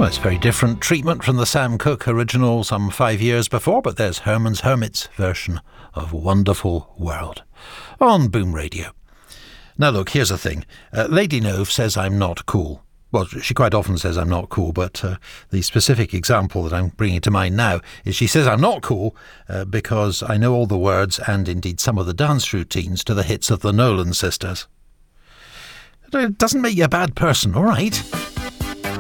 Well, it's very different treatment from the Sam Cooke original some 5 years before, but there's Herman's Hermits version of Wonderful World on Boom Radio. Now look, here's the thing. Lady Nove says I'm not cool. Well, she quite often says I'm not cool, but the specific example that I'm bringing to mind now is she says I'm not cool because I know all the words and indeed some of the dance routines to the hits of the Nolan sisters. It doesn't make you a bad person, all right?